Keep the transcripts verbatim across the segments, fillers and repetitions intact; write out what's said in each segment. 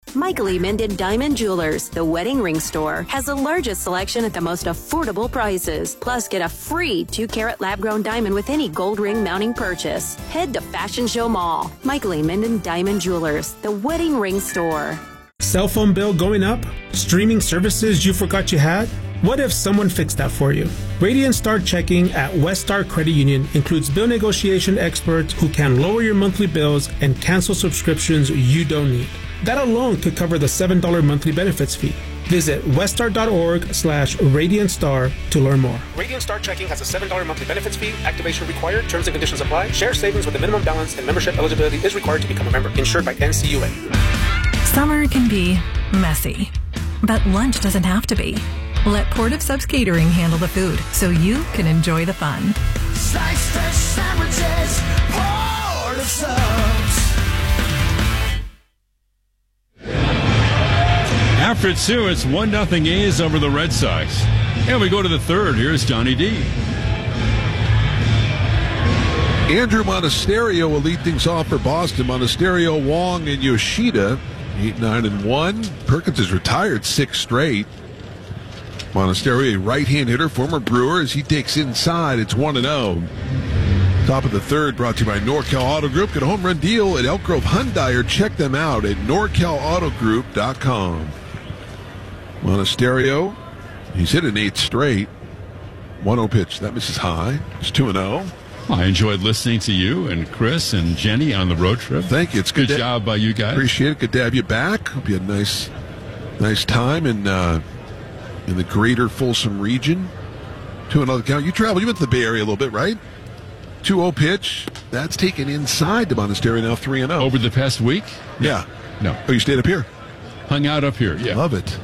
Michael E. Minden Diamond Jewelers, the wedding ring store, has the largest selection at the most affordable prices. Plus, get a free two carat lab-grown diamond with any gold ring mounting purchase. Head to Fashion Show Mall. Michael E. Minden Diamond Jewelers, the wedding ring store. Cell phone bill going up? Streaming services you forgot you had? What if someone fixed that for you? Radiant Star Checking at West Star Credit Union includes bill negotiation experts who can lower your monthly bills and cancel subscriptions you don't need. That alone could cover the seven dollars monthly benefits fee. Visit weststar.org slash Radiant Star to learn more. Radiant Star Checking has a seven dollars monthly benefits fee. Activation required. Terms and conditions apply. Share savings with a minimum balance and membership eligibility is required to become a member. Insured by N C U A. Summer can be messy, but lunch doesn't have to be. Let Port of Subs Catering handle the food so you can enjoy the fun. Sliced fresh sandwiches, Port of Subs. After two, it's one nothing A's over the Red Sox. And we go to the third. Here's Johnny D. Andrew Monasterio will lead things off for Boston. Monasterio, Wong, and Yoshida, eight, nine, and one. Perkins has retired six straight. Monasterio, a right-hand hitter, former Brewer, as he takes inside. It's one and oh. Top of the third, brought to you by Norcal Auto Group. Get a home run deal at Elk Grove Hyundai, or check them out at norcal auto group dot com. Monasterio, he's hit an eight straight. one oh pitch. That misses high. It's two and oh. I enjoyed listening to you and Chris and Jenny on the road trip. Thank you. It's good. Good to, job by you guys. Appreciate it. Good to have you back. Hope you had a nice, nice time in uh, in the greater Folsom region. Two and oh count. You traveled. You went to the Bay Area a little bit, right? two oh pitch. That's taken inside to Monasterio, now three and oh. Over the past week? Yeah. No. Oh, you stayed up here? Hung out up here, yeah. Love it.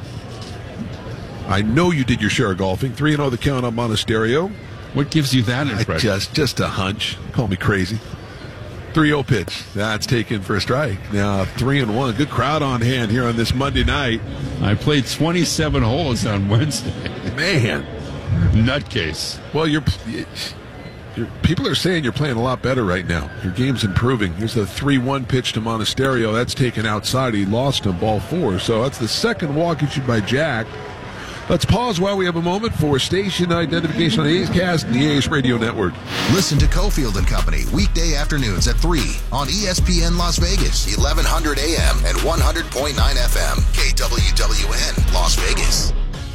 I know you did your share of golfing. three and oh the count on Monasterio. What gives you that impression? I just, just a hunch. Call me crazy. three oh pitch. That's taken for a strike. Now three and one. Good crowd on hand here on this Monday night. I played twenty-seven holes on Wednesday. Man. Nutcase. Well, you're, you're, people are saying you're playing a lot better right now. Your game's improving. Here's the three one pitch to Monasterio. That's taken outside. He lost on ball four. So that's the second walk issued by Jack. Let's pause while we have a moment for station identification on the A's Cast and the A's Radio Network. Listen to Cofield and Company weekday afternoons at three on E S P N Las Vegas, eleven hundred A M and one hundred point nine F M, K W W N Las Vegas.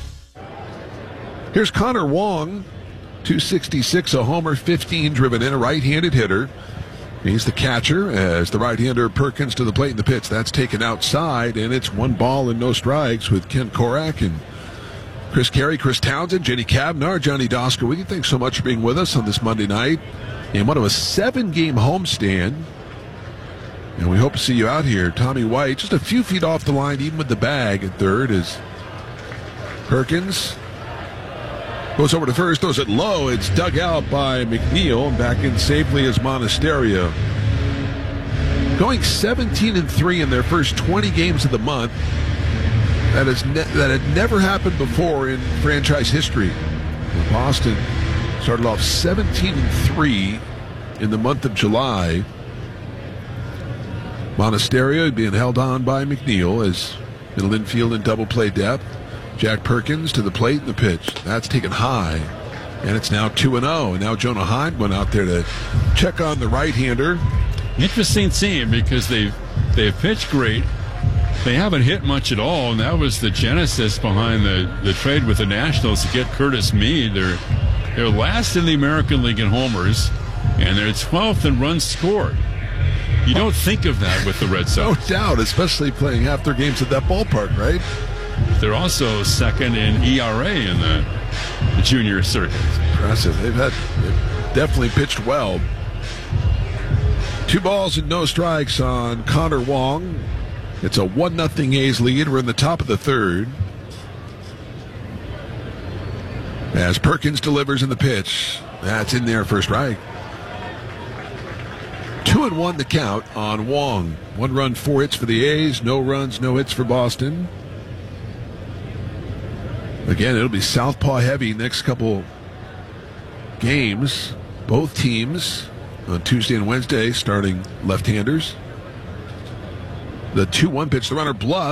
Here's Connor Wong, two sixty-six, a homer, fifteen driven in, a right-handed hitter. He's the catcher as the right-hander Perkins to the plate in the pitch. That's taken outside, and it's one ball and no strikes with Ken Korak and Chris Carey, Chris Townsend, Jenny Cavnar, Johnny Dosker with you. Thanks so much for being with us on this Monday night in one of a seven-game homestand. And we hope to see you out here. Tommy White, just a few feet off the line, even with the bag at third, as Perkins goes over to first, throws it low. It's dug out by McNeil, and back in safely as Monasterio. Going seventeen and three in their first twenty games of the month. That is ne- that had never happened before in franchise history. Boston started off seventeen and three in the month of July. Monasterio being held on by McNeil as middle infield and double play depth. Jack Perkins to the plate in the pitch. That's taken high. And it's now two and oh. And now Jonah Heim went out there to check on the right-hander. Interesting team because they've, they've pitched great. They haven't hit much at all, and that was the genesis behind the, the trade with the Nationals to get Curtis Mead. They're, they're last in the American League in homers, and they're twelfth in runs scored. You don't think of that with the Red Sox. No doubt, especially playing half their games at that ballpark, right? They're also second in E R A in the, the junior circuit. Impressive. They've had they've definitely pitched well. Two balls and no strikes on Connor Wong. It's a one nothing A's lead. We're in the top of the third. As Perkins delivers in the pitch. That's in there for strike. Two and one the count on Wong. One run, four hits for the A's. No runs, no hits for Boston. Again, it'll be southpaw heavy next couple games. Both teams on Tuesday and Wednesday starting left-handers. The two one pitch, the runner bluffs.